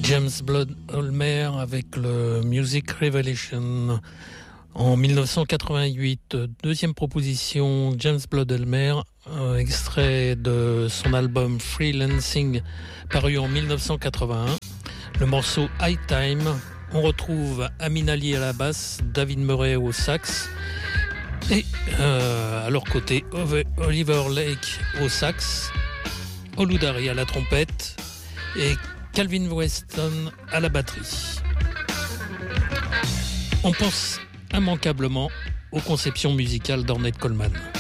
James Blood Ulmer avec le Music Revelation en 1988. Deuxième proposition, James Blood Ulmer, extrait de son album Freelancing paru en 1981. Le morceau High Time. On retrouve Amin Ali à la basse, David Murray au sax et à leur côté Oliver Lake au sax, Oludari à la trompette et Calvin Weston à la batterie. On pense immanquablement aux conceptions musicales d'Ornette Coleman.